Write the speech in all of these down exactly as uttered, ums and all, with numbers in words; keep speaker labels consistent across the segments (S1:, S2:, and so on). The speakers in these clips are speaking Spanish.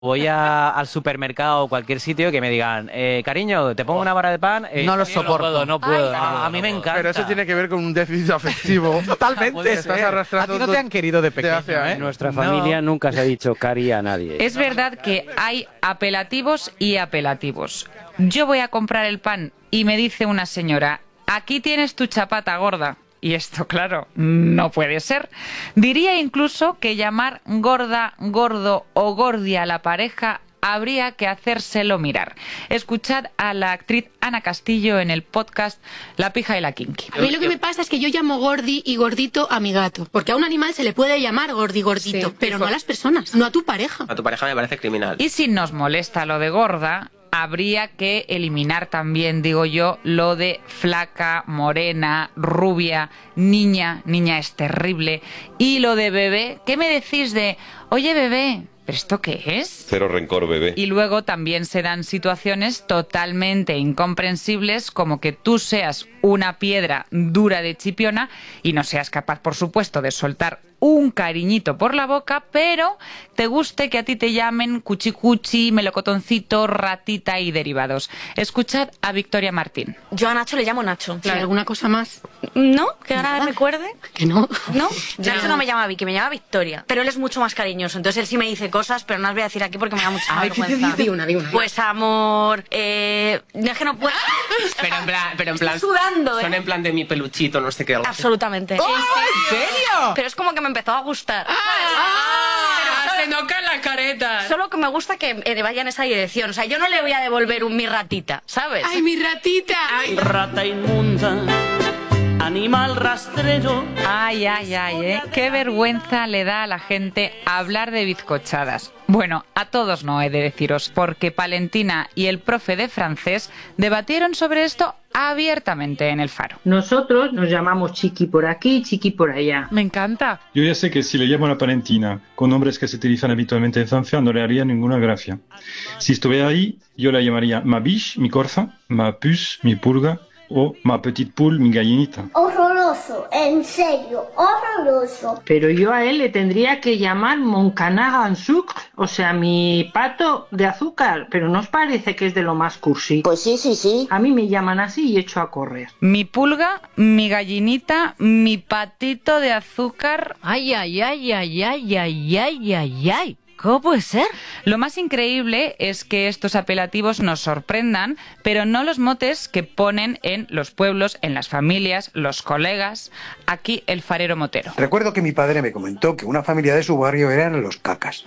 S1: Voy a, al supermercado o cualquier sitio que me digan, eh, cariño, te pongo una barra de pan. Eh,
S2: No lo
S1: sí,
S2: soporto.
S1: puedo, no puedo.
S2: Ay,
S1: a,
S2: no,
S1: a mí me encanta.
S3: Pero eso tiene que ver con un déficit afectivo.
S2: Totalmente.
S3: Puede Estás
S2: ser.
S3: arrastrando
S2: A ti no te han querido de pequeño,
S3: hace años.
S2: ¿eh?
S4: En nuestra familia nunca se ha dicho cari a nadie.
S5: Es verdad que hay apelativos y apelativos. Yo voy a comprar el pan y me dice una señora, aquí tienes tu chapata gorda. Y esto, claro, no puede ser. Diría incluso que llamar gorda, gordo o gordia a la pareja habría que hacérselo mirar. Escuchad a la actriz Ana Castillo en el podcast La pija y la kinky.
S6: A mí lo que me pasa es que yo llamo gordi y gordito a mi gato. Porque a un animal se le puede llamar gordi gordito, sí, pero no a las personas, no a tu pareja.
S7: A tu pareja me parece criminal.
S5: Y si nos molesta lo de gorda, habría que eliminar también, digo yo, lo de flaca, morena, rubia, niña, niña es terrible. Y lo de bebé, ¿qué me decís de, oye bebé, ¿pero esto qué es?
S8: Cero rencor, bebé.
S5: Y luego también se dan situaciones totalmente incomprensibles, como que tú seas una piedra dura de chipiona y no seas capaz, por supuesto, de soltar un cariñito por la boca, pero te guste que a ti te llamen cuchicuchi, melocotoncito, ratita y derivados. Escuchad a Victoria Martín.
S9: Yo a Nacho le llamo Nacho.
S6: Claro. ¿Alguna cosa más?
S9: ¿No? ¿Que ahora me acuerde?
S6: Que no.
S9: ¿No? Nacho no me llama Vicky, me llama Victoria. Pero él es mucho más cariñoso, entonces él sí me dice cosas, pero no las voy a decir aquí porque me da mucha
S6: Ay, ¿qué te
S9: vergüenza.
S6: dice? Di una, di una.
S9: Pues amor, eh... es que no puedo...
S7: Pero en plan, pero en plan
S9: Estoy sudando, ¿eh?
S7: son en plan de mi peluchito, no sé qué. Algo así.
S9: Absolutamente.
S2: ¡Oh, ¿en serio?
S9: Pero es como que me empezó a gustar.
S5: ¡Ah! ¡Se nos caen las caretas!
S9: Solo que me gusta que eh, vaya en esa dirección. O sea, yo no le voy a devolver un mi ratita, ¿sabes?
S6: ¡Ay, mi ratita! Ay.
S10: Rata inmunda, animal rastrero.
S5: Ay, ay, ay, ¿eh? Qué vergüenza le da a la gente hablar de bizcochadas. Bueno, a todos no he de deciros, porque Palentina y el profe de francés debatieron sobre esto abiertamente en el Faro.
S11: Nosotros nos llamamos chiqui por aquí, chiqui por allá.
S5: Me encanta.
S12: Yo ya sé que si le llamo a la Palentina con nombres que se utilizan habitualmente en Francia no le haría ninguna gracia. Si estuviera ahí, yo la llamaría ma biche, mi corza, ma puce, mi pulga, o ma petite poule, mi gallinita.
S13: Horroroso, en serio, horroroso.
S11: Pero yo a él le tendría que llamar mon canard en sucre, o sea, mi pato de azúcar. Pero ¿no os parece que es de lo más cursi?
S13: Pues sí, sí, sí.
S11: A mí me llaman así y echo a correr.
S5: Mi pulga, mi gallinita, mi patito de azúcar.
S14: Ay, ay, ay, ay, ay, ay, ay, ay, ay. ¿Cómo puede ser?
S5: Lo más increíble es que estos apelativos nos sorprendan, pero no los motes que ponen en los pueblos, en las familias, los colegas. Aquí el farero motero.
S15: Recuerdo que mi padre me comentó que una familia de su barrio eran los cacas.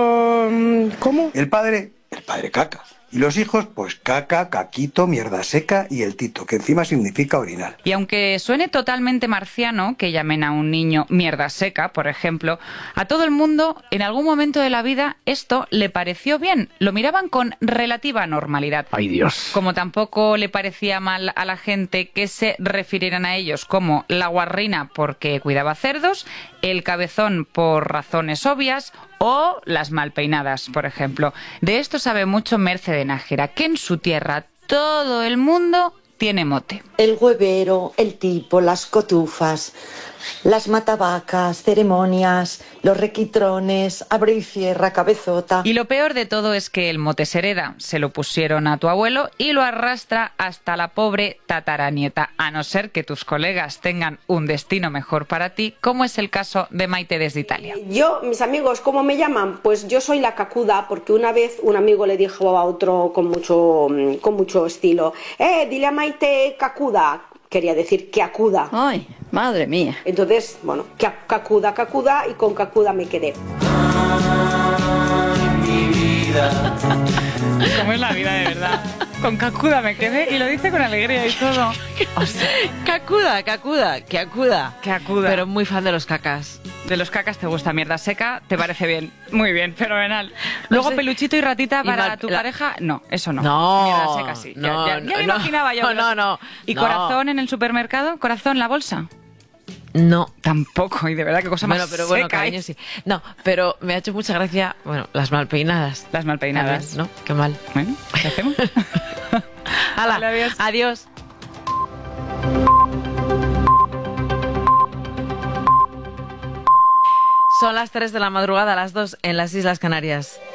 S6: ¿Cómo?
S15: El padre, el padre caca. Y los hijos, pues caca, caquito, mierda seca y el tito, que encima significa orinar.
S5: Y aunque suene totalmente marciano que llamen a un niño mierda seca, por ejemplo, a todo el mundo en algún momento de la vida esto le pareció bien. Lo miraban con relativa normalidad.
S4: ¡Ay, Dios!
S5: Como tampoco le parecía mal a la gente que se refirieran a ellos como la guarrina porque cuidaba cerdos, el cabezón por razones obvias o las malpeinadas, por ejemplo. De esto sabe mucho Merce de Nájera, que en su tierra todo el mundo tiene mote.
S16: El huevero, el tipo, las cotufas, las matabacas, ceremonias, los requitrones, abre y cierra, cabezota.
S5: Y lo peor de todo es que el mote se hereda. Se lo pusieron a tu abuelo y lo arrastra hasta la pobre tataranieta, a no ser que tus colegas tengan un destino mejor para ti, como es el caso de Maite desde Italia.
S17: Yo, mis amigos, ¿cómo me llaman? Pues yo soy la cacuda, porque una vez un amigo le dijo a otro con mucho, con mucho estilo, eh, dile a Maite cacuda. Quería decir que acuda.
S14: Ay, madre mía.
S17: Entonces, bueno, que cacuda, cacuda, y con cacuda me quedé.
S10: Ay, mi vida.
S5: ¿Cómo es la vida de verdad? Con cacuda me quedé y lo dice con alegría y todo.
S2: O sea, cacuda, cacuda, que acuda.
S5: Que acuda.
S2: Pero muy fan de los cacas.
S5: De los cacas te gusta mierda seca, te parece bien. Muy bien, fenomenal. Luego
S2: No sé.
S5: peluchito y ratita
S2: Y
S5: para
S2: mal-
S5: tu
S2: la-
S5: pareja, no, eso no.
S2: No,
S5: Mierda seca sí. Ya-
S2: no,
S5: ya, ya, me
S2: no,
S5: imaginaba yo.
S2: no,
S5: que los-
S2: no, no.
S5: ¿Y
S2: No.
S5: corazón en el supermercado? ¿Corazón en la bolsa?
S2: No.
S5: Tampoco, y de verdad qué cosa
S2: Bueno,
S5: más
S2: pero bueno,
S5: seca
S2: cariño,
S5: es.
S2: sí. No, pero me ha hecho mucha gracia, bueno, las malpeinadas.
S5: Las malpeinadas.
S2: También, ¿no? Qué mal.
S5: Bueno, ¿qué hacemos?
S2: Hala,
S5: Vale, adiós.
S2: adiós. Son las tres de la madrugada, las dos en las Islas Canarias.